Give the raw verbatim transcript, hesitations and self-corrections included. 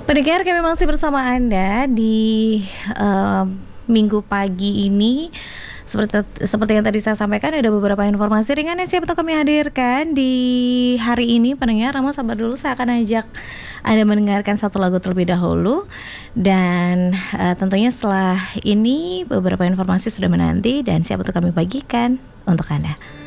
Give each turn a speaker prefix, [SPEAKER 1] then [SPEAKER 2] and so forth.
[SPEAKER 1] Pendengar, kami masih bersama Anda di uh, minggu pagi ini. Seperti, seperti yang tadi saya sampaikan, ada beberapa informasi ringan yang siap untuk kami hadirkan di hari ini. Pendengar, namun sabar dulu, saya akan ajak Anda mendengarkan satu lagu terlebih dahulu. Dan uh, tentunya setelah ini beberapa informasi sudah menanti dan siap untuk kami bagikan untuk Anda.